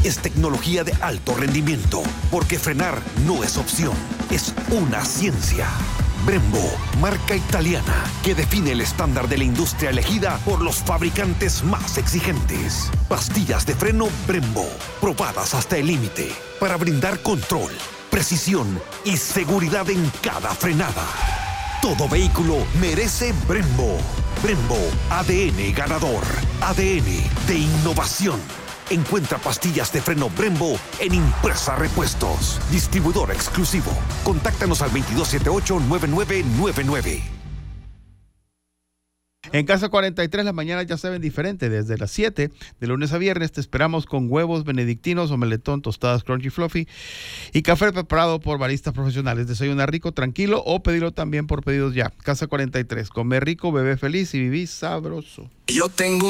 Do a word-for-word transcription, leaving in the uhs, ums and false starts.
es tecnología de alto rendimiento, porque frenar no es opción, es una ciencia. Brembo, marca italiana que define el estándar de la industria elegida por los fabricantes más exigentes. Pastillas de freno Brembo, probadas hasta el límite, para brindar control, precisión y seguridad en cada frenada. Todo vehículo merece Brembo. Brembo, A D N ganador, A D N de innovación. Encuentra pastillas de freno Brembo en Impresa Repuestos. Distribuidor exclusivo. Contáctanos al veintidós setenta y ocho, noventa y nueve noventa y nueve. En Casa cuarenta y tres las mañanas ya se ven diferentes. Desde las siete, de lunes a viernes, te esperamos con huevos benedictinos, omeletón, tostadas crunchy fluffy y café preparado por baristas profesionales. Desayuna rico, tranquilo o pedirlo también por pedidos ya. Casa cuarenta y tres, comer rico, bebé feliz y vivir sabroso. Yo tengo